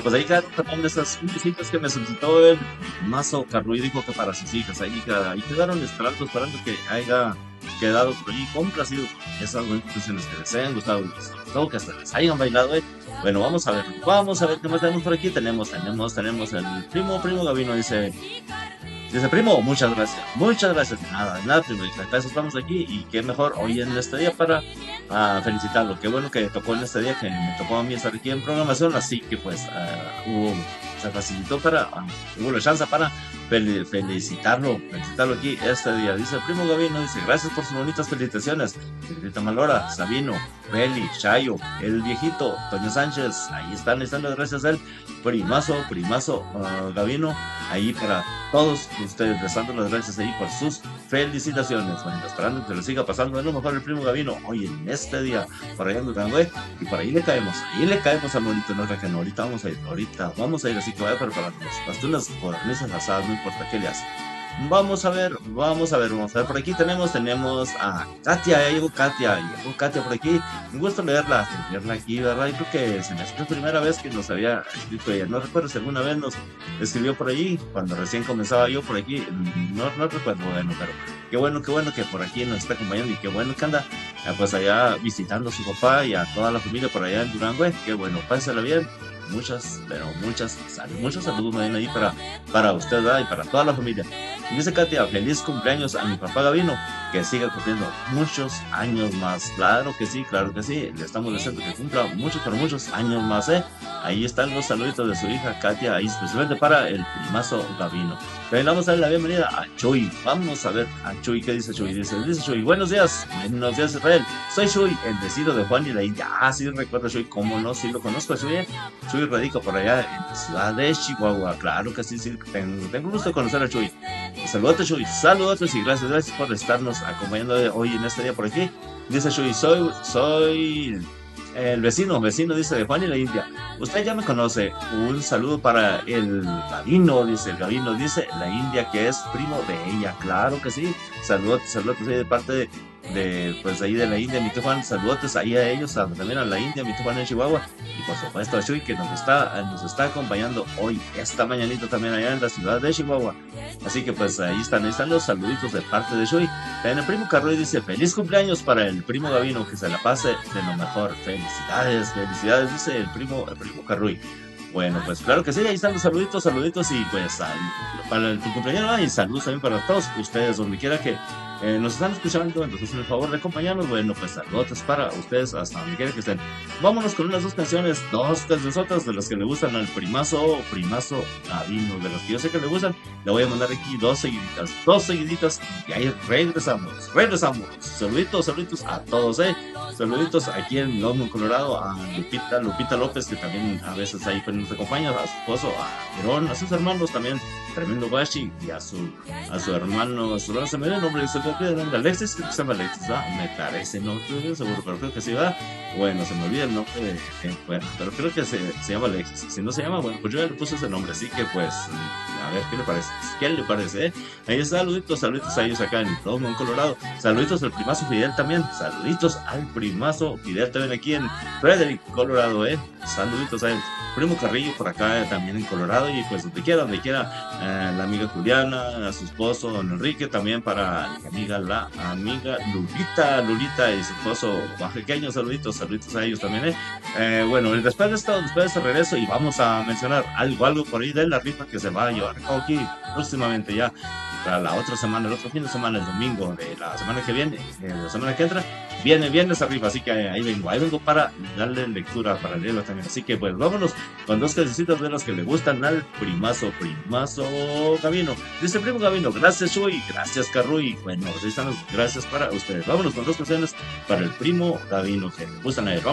pues ahí quedaron también esas visitas que me solicitó el Mazo Carruy, dijo que para sus hijas, ahí quedaron esperando que haya quedado por allí complacido con esas buenas canciones que les hayan gustado, todo que hasta les hayan bailado. Bueno, vamos a ver qué más tenemos por aquí. Tenemos el primo Gavino, dice, primo, muchas gracias, de nada, primo, dice, para eso estamos aquí y qué mejor hoy en este día para felicitarlo, qué bueno que tocó en este día, que me tocó a mí estar aquí en programación, así que pues se facilitó hubo la chance para felicitarlo aquí este día. Dice el primo Gavino, dice, gracias por sus bonitas felicitaciones, Rita Malora, Sabino, Beli, Chayo, el viejito, Toño Sánchez, ahí están las gracias a él, primazo, Gavino, ahí para todos ustedes, les las gracias ahí por sus felicitaciones. Bueno, esperando que le siga pasando de lo mejor el primo Gavino hoy en este día, por allá en Durango, y por ahí le caemos al monito, no que no, ahorita vamos a ir, así que vaya preparando las unas codornices asadas, no importa qué le hace. Vamos a ver, por aquí tenemos a Katia, ya llegó Katia por aquí, un gusto leerla aquí, ¿verdad? Yo creo que se me hace la primera vez que nos había escrito ella, no recuerdo si alguna vez nos escribió por allí, cuando recién comenzaba yo por aquí, no recuerdo, bueno, pero qué bueno que por aquí nos está acompañando y qué bueno que anda, pues allá visitando a su papá y a toda la familia por allá en Durango, qué bueno, pásala bien. Muchos saludos ahí para usted, ¿verdad? Y para toda la familia. Y dice Katia, feliz cumpleaños a mi papá Gavino, que siga cumpliendo muchos años más. Claro que sí, le estamos deseando que cumpla muchos años más, ¿eh? Ahí están los saluditos de su hija Katia, ahí especialmente para el primazo Gavino. También vamos a darle la bienvenida a Chuy. Vamos a ver a Chuy, ¿qué dice Chuy? Dice Chuy, buenos días Israel. Soy Chuy, el vecino de Juan y la India. Sí recuerdo Chuy, cómo no, sí lo conozco Chuy. Chuy radica por allá en la ciudad de Chihuahua. Claro que sí, tengo gusto de conocer a Chuy. Saludos Chuy, y gracias por estarnos acompañando hoy en este día por aquí. Dice Chuy, soy el vecino, dice, de Juan y la India. Usted ya me conoce. Un saludo para el Gavino, dice la India, que es primo de ella. Claro que sí. Saludos ahí de parte pues ahí de la India, mi Juan, saludos ahí a ellos, también a la India, mi Juan en Chihuahua, y por supuesto a Chuy que nos está acompañando hoy, esta mañanita también allá en la ciudad de Chihuahua. Así que pues ahí están los saluditos de parte de Chuy. En el primo Carroy dice, feliz cumpleaños para el primo Gavino, que se la pase de lo mejor. Felicidades, dice el primo Carroy. Bueno, pues claro que sí, ahí están los saluditos y pues para tu cumpleaños, y saludos también para todos ustedes, donde quiera que nos están escuchando, entonces el favor de acompañarnos. Bueno, pues saludos para ustedes hasta donde quiera que estén. Vámonos con unas dos canciones de las que le gustan al primazo Gavino, de las que yo sé que le gustan. Le voy a mandar aquí dos seguiditas y ahí regresamos. Saluditos a todos, saluditos aquí en Longmont, Colorado, a Lupita López, que también a veces ahí pues nos acompaña, a su esposo, a Herón, a sus hermanos también, tremendo Bashi, y a su hermano, se me dio el nombre, Alexis, creo que se llama Alexis, ¿va? Me parece, no estoy seguro, pero creo que sí, va. Bueno, se me olvida el nombre bueno, pero creo que se llama Alexis. Si no se llama, bueno, pues yo ya le puse ese nombre, así que pues, a ver, ¿qué le parece? Ahí está, saluditos a ellos acá en Longmont, Colorado. Saluditos al primazo Fidel también, aquí en Frederick, Colorado, saluditos a él. Primo Carrillo por acá también en Colorado, y pues donde quiera, la amiga Juliana, a su esposo Don Enrique, también para la amiga Lulita y su esposo oaxaqueño, saluditos a ellos también, bueno, después de este regreso, y vamos a mencionar algo por ahí de la rifa que se va a llevar a cabo aquí próximamente ya para la otra semana, el otro fin de semana, el domingo de la semana que viene, la semana que entra, viene esa rifa, así que ahí vengo para darle lectura, para leerlo también. Así que pues vámonos con dos cancioncitas de las que le gustan al primazo Gavino. Dice primo Gavino, gracias Chuy, gracias Carruy. Bueno, ahí están las gracias para ustedes. Vámonos con dos canciones para el primo Gavino que le gustan a él.